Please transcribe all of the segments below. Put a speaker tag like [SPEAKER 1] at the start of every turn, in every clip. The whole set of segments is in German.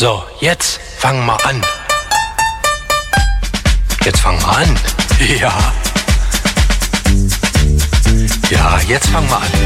[SPEAKER 1] So, jetzt fangen wir an. Jetzt fangen wir an. Ja. Ja, jetzt fangen wir an.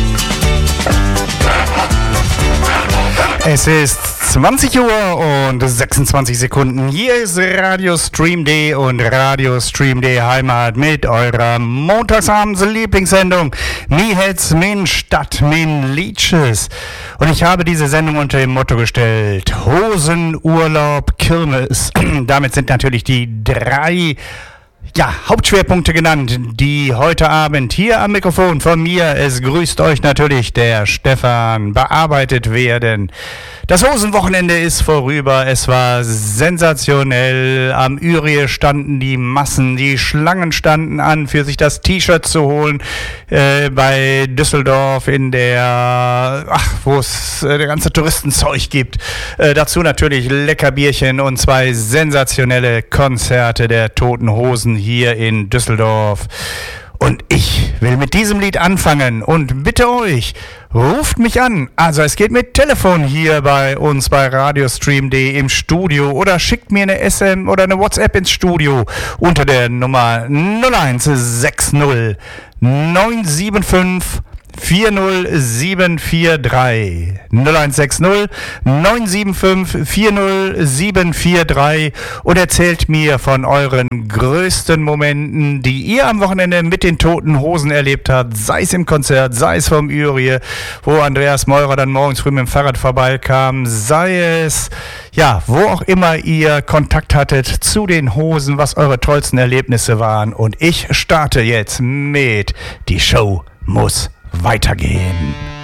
[SPEAKER 2] Es ist 20 Uhr und 26 Sekunden. Hier ist Radio Stream D und Radio Stream D Heimat mit eurer montagsabends Lieblingssendung. Mi het's min Stadt min Liedjes. Und ich habe diese Sendung unter dem Motto gestellt: Hosen, Urlaub, Kirmes. Damit sind natürlich die drei Hauptschwerpunkte genannt, die heute Abend hier am Mikrofon von mir, es grüßt euch natürlich der Stefan, bearbeitet werden. Das Hosenwochenende ist vorüber, es war sensationell, am Ürie standen die Massen, die Schlangen standen an, für sich das T-Shirt zu holen, bei Düsseldorf in der, wo es der ganze Touristenzeug gibt. Dazu natürlich lecker Bierchen und 2 sensationelle Konzerte der Toten Hosen hier in Düsseldorf. Und ich will mit diesem Lied anfangen und bitte euch, ruft mich an. Also es geht mit Telefon hier bei uns bei Radio Stream D im Studio oder schickt mir eine SM oder eine WhatsApp ins Studio unter der Nummer 0160 975 40743 0160 975 40743 und erzählt mir von euren größten Momenten, die ihr am Wochenende mit den Toten Hosen erlebt habt, sei es im Konzert, sei es vom Ürie, wo Andreas Meurer dann morgens früh mit dem Fahrrad vorbeikam, sei es, wo auch immer ihr Kontakt hattet zu den Hosen, was eure tollsten Erlebnisse waren. Und ich starte jetzt mit Die Show muss weitergehen.